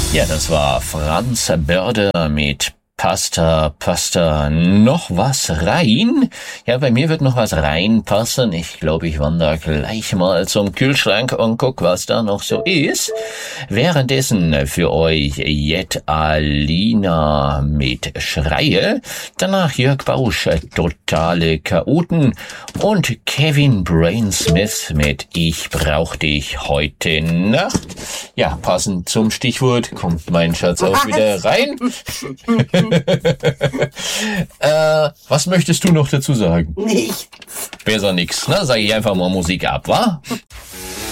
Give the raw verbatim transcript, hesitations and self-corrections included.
Ja, das war Franz Börde mit Pasta, Pasta, noch was rein? Ja, bei mir wird noch was reinpassen. Ich glaube, ich wandere gleich mal zum Kühlschrank und guck, was da noch so ist. Währenddessen für euch Jet Alina mit Schreie, danach Jörg Bausch, Totale Chaoten und Kevin Brainsmith mit Ich brauch dich heute Nacht. Ja, passend zum Stichwort kommt mein Schatz auch wieder rein. äh, was möchtest du noch dazu sagen? Nichts. Besser nix, ne? Sag ich einfach mal Musik ab, wa?